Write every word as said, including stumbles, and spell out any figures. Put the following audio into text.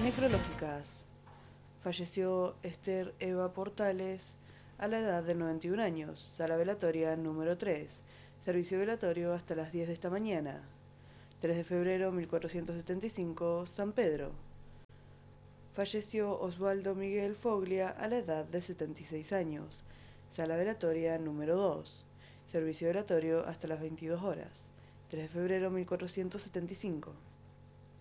Necrológicas. Falleció Esther Eva Portales a la edad de noventa y un años. Sala velatoria número tres. Servicio velatorio hasta las diez de esta mañana. tres de febrero mil cuatrocientos setenta y cinco, San Pedro. Falleció Osvaldo Miguel Foglia a la edad de setenta y seis años. Sala velatoria número dos. Servicio velatorio hasta las veintidós horas. tres de febrero mil cuatrocientos setenta y cinco.